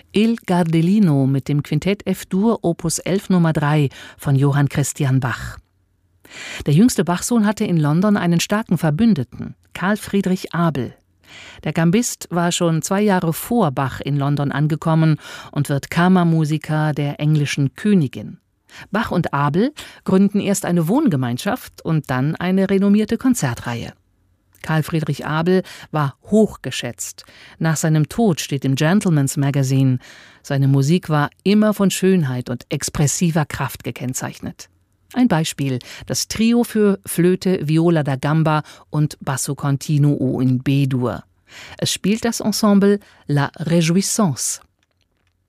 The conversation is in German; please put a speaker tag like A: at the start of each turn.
A: Il Gardellino mit dem Quintett F-Dur Opus 11 Nummer 3 von Johann Christian Bach. Der jüngste Bach-Sohn hatte in London einen starken Verbündeten, Karl Friedrich Abel. Der Gambist war schon 2 Jahre vor Bach in London angekommen und wird Kammermusiker der englischen Königin. Bach und Abel gründen erst eine Wohngemeinschaft und dann eine renommierte Konzertreihe. Karl Friedrich Abel war hochgeschätzt. Nach seinem Tod steht im Gentleman's Magazine: Seine Musik war immer von Schönheit und expressiver Kraft gekennzeichnet. Ein Beispiel: das Trio für Flöte, Viola da Gamba und Basso Continuo in B-Dur. Es spielt das Ensemble La Réjouissance.